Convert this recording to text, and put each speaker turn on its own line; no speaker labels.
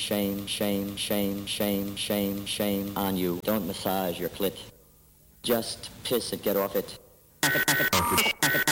shame, shame, shame, shame, shame, shame on you. Don't massage your clit. Just piss it, get off it.